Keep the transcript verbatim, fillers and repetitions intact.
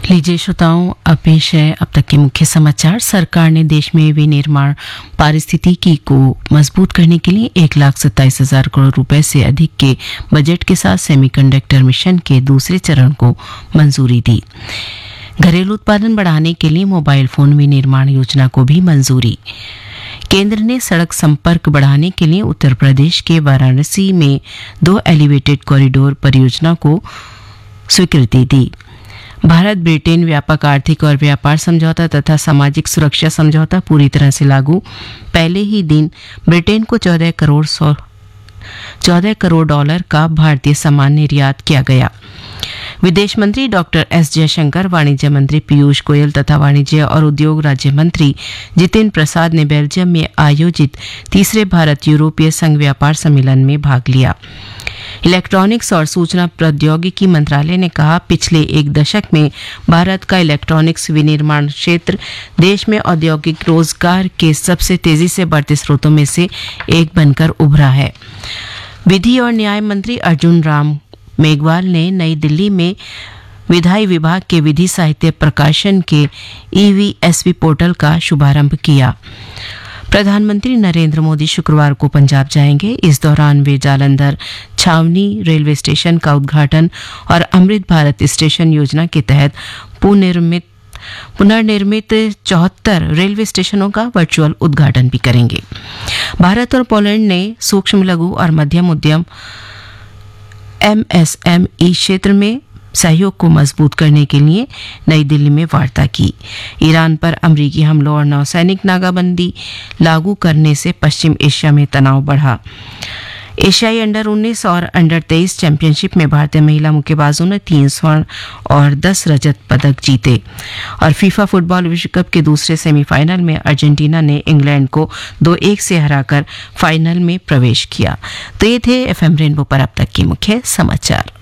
लीजिए श्रोताओं, अब पेश है अब तक के मुख्य समाचार। सरकार ने देश में विनिर्माण पारिस्थितिकी को मजबूत करने के लिए एक लाख सत्ताईस हजार करोड़ रुपए से अधिक के बजट के साथ सेमीकंडक्टर मिशन के दूसरे चरण को मंजूरी दी। घरेलू उत्पादन बढ़ाने के लिए मोबाइल फोन विनिर्माण योजना को भी मंजूरी। केंद्र ने सड़क संपर्क बढ़ाने के लिए उत्तर प्रदेश के वाराणसी में दो एलिवेटेड कॉरिडोर परियोजना को स्वीकृति दी। भारत ब्रिटेन व्यापक आर्थिक और व्यापार समझौता तथा सामाजिक सुरक्षा समझौता पूरी तरह से लागू। पहले ही दिन ब्रिटेन को चौदह करोड़ सौ चौदह करोड़ डॉलर का भारतीय सामान निर्यात किया गया। विदेश मंत्री डॉक्टर एस जयशंकर, वाणिज्य मंत्री पीयूष गोयल तथा वाणिज्य और उद्योग राज्य मंत्री जितिन प्रसाद ने बेल्जियम में आयोजित तीसरे भारत यूरोपीय संघ व्यापार सम्मेलन में भाग लिया। इलेक्ट्रॉनिक्स और सूचना प्रौद्योगिकी मंत्रालय ने कहा, पिछले एक दशक में भारत का इलेक्ट्रॉनिक्स विनिर्माण क्षेत्र देश में औद्योगिक रोजगार के सबसे तेजी से बढ़ते स्रोतों में से एक बनकर उभरा है। विधि और न्याय मंत्री अर्जुन राम मेघवाल ने नई दिल्ली में विधायी विभाग के विधि साहित्य प्रकाशन के ईवीएसवी पोर्टल का शुभारंभ किया। प्रधानमंत्री नरेंद्र मोदी शुक्रवार को पंजाब जाएंगे। इस दौरान वे जालंधर छावनी रेलवे स्टेशन का उद्घाटन और अमृत भारत स्टेशन योजना के तहत पुनर्निर्मित पुनर्निर्मित चौहत्तर रेलवे स्टेशनों का वर्चुअल उद्घाटन भी करेंगे। भारत और पोलैंड ने सूक्ष्म लघु और मध्यम उद्यम एमएसएमई क्षेत्र में सहयोग को मजबूत करने के लिए नई दिल्ली में वार्ता की। ईरान पर अमरीकी हमलों और नौसैनिक नाकाबंदी लागू करने से पश्चिम एशिया में तनाव बढ़ा। एशियाई अंडर उन्नीस और अंडर तेईस चैंपियनशिप में भारतीय महिला मुक्केबाजों ने तीन स्वर्ण और दस रजत पदक जीते। और फीफा फुटबॉल विश्व कप के दूसरे सेमीफाइनल में अर्जेंटीना ने इंग्लैंड को दो एक से हराकर फाइनल में प्रवेश किया। तो ये थे एफएम रेनबो पर अब तक के मुख्य समाचार।